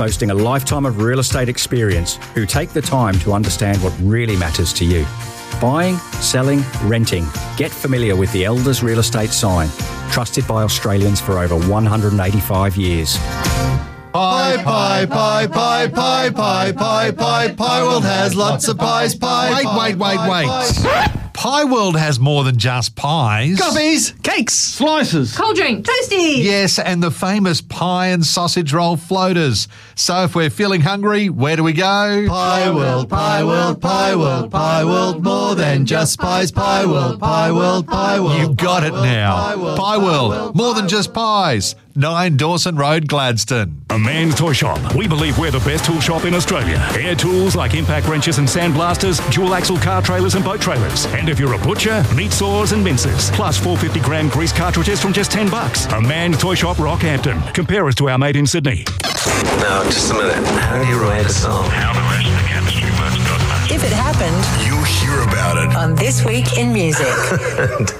boasting a lifetime of real estate experience, who take the time to understand what really matters to you. Buying, selling, renting. Get familiar with the Elders Real Estate sign, trusted by Australians for over 185 years. Pie, pie, pie, pie, pie, pie, pie, pie, Pie World has lots of pies, pie. Wait. Pie World has more than just pies. Coffees, Cakes. slices, Cold drink. Toasty. Yes, and the famous pie and sausage roll floaters. So if we're feeling hungry, where do we go? Pie World, Pie World, Pie World, Pie World, more than just pies, Pie World, Pie World, Pie World. You've got it now. Pie World, more than just pies. 9 Dawson Road, Gladstone. A Man's Toy Shop. We believe we're the best tool shop in Australia. Air tools like impact wrenches and sandblasters, dual axle car trailers and boat trailers. And if you're a butcher, meat saws and mincers. Plus 450-gram grease cartridges from just $10. A Man's Toy Shop, Rockhampton. Compare us to our mate in Sydney. Now, just a minute. How do you write a song? How the rest of the chemistry works doesn't matter. If it happened You'll hear about it. on This Week in Music.